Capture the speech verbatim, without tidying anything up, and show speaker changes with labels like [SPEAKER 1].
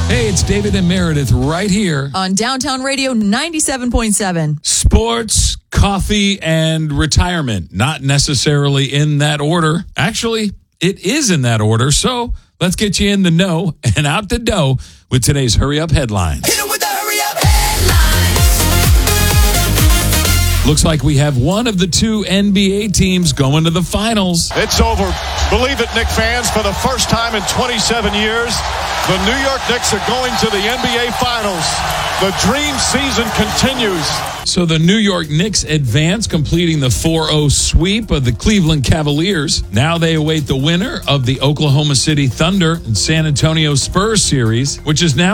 [SPEAKER 1] Hey, it's David and Meredith right here
[SPEAKER 2] on Downtown Radio ninety-seven point seven.
[SPEAKER 1] Sports, coffee, and retirement. Not necessarily in that order. Actually, it is in that order. So let's get you in the know and out the dough with today's Hurry Up Headlines.
[SPEAKER 3] Hit it with the Hurry Up Headlines.
[SPEAKER 1] Looks like we have one of the two N B A teams going to the finals.
[SPEAKER 4] It's over. Believe it, Knicks fans, for the first time in twenty-seven years, the New York Knicks are going to the N B A Finals. The dream season continues.
[SPEAKER 1] So the New York Knicks advance, completing the four oh sweep of the Cleveland Cavaliers. Now they await the winner of the Oklahoma City Thunder and San Antonio Spurs series, which is now